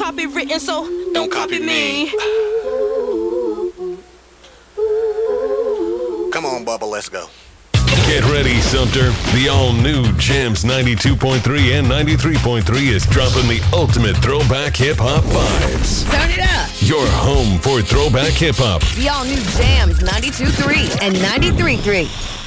copywritten, so don't copy me. Come on, Bubba, let's go. Get ready, Sumter. The all-new Jams 92.3 and 93.3 is dropping the ultimate throwback hip-hop vibes. Turn it up. Your home for throwback hip-hop. The all-new Jams 92.3 and 93.3.